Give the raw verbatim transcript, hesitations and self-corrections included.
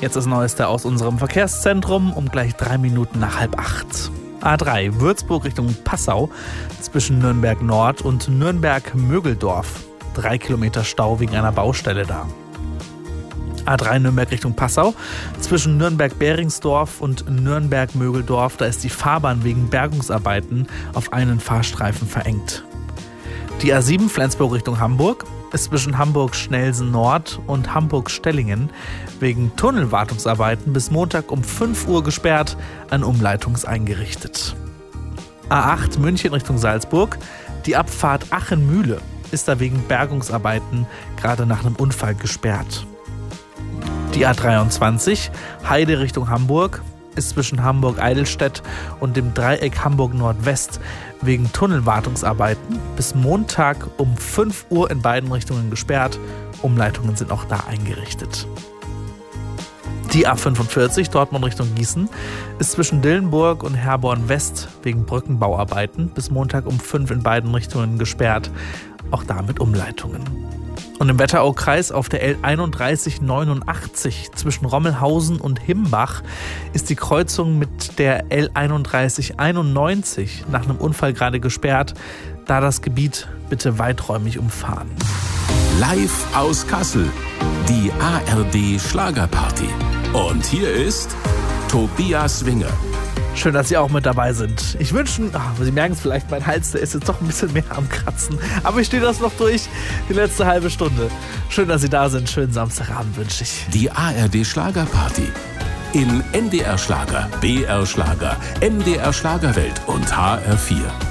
Jetzt das Neueste aus unserem Verkehrszentrum um gleich drei Minuten nach halb acht. A drei, Würzburg Richtung Passau, zwischen Nürnberg Nord und Nürnberg-Mögeldorf. Drei Kilometer Stau wegen einer Baustelle da. A drei Nürnberg Richtung Passau, zwischen Nürnberg-Beringsdorf und Nürnberg-Mögeldorf, da ist die Fahrbahn wegen Bergungsarbeiten auf einen Fahrstreifen verengt. Die A sieben Flensburg Richtung Hamburg ist zwischen Hamburg-Schnelsen Nord und Hamburg-Stellingen wegen Tunnelwartungsarbeiten bis Montag um fünf Uhr gesperrt, an Umleitung eingerichtet. A acht München Richtung Salzburg, die Abfahrt Aachen-Mühle ist da wegen Bergungsarbeiten gerade nach einem Unfall gesperrt. Die A dreiundzwanzig Heide Richtung Hamburg ist zwischen Hamburg-Eidelstedt und dem Dreieck Hamburg-Nordwest wegen Tunnelwartungsarbeiten bis Montag um fünf Uhr in beiden Richtungen gesperrt. Umleitungen sind auch da eingerichtet. Die A fünfundvierzig Dortmund Richtung Gießen ist zwischen Dillenburg und Herborn West wegen Brückenbauarbeiten bis Montag um fünf in beiden Richtungen gesperrt. Auch da mit Umleitungen. Und im Wetteraukreis auf der L einunddreißig neunundachtzig zwischen Rommelhausen und Himbach ist die Kreuzung mit der L einunddreißig einundneunzig nach einem Unfall gerade gesperrt. Da das Gebiet bitte weiträumig umfahren. Live aus Kassel, die A R D Schlagerparty. Und hier ist Tobias Winger. Schön, dass Sie auch mit dabei sind. Ich wünsche, ach, Sie merken es vielleicht, mein Hals, der ist jetzt doch ein bisschen mehr am Kratzen. Aber ich stehe das noch durch, die letzte halbe Stunde. Schön, dass Sie da sind. Schönen Samstagabend wünsche ich. Die A R D Schlagerparty. In N D R Schlager, B R Schlager, M D R Schlagerwelt und H R vier.